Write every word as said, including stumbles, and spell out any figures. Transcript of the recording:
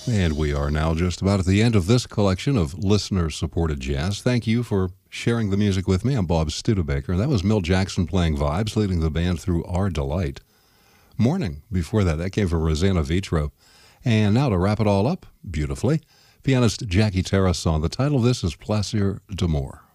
And we are now just about at the end of this collection of listener-supported jazz. Thank you for sharing the music with me. I'm Bob Studebaker. That was Milt Jackson playing vibes, leading the band through Our Delight. Morning, before that, that came from Rosanna Vitro. And now to wrap it all up beautifully, pianist Jackie Tarasson. The title of this is Plaisir d'amour.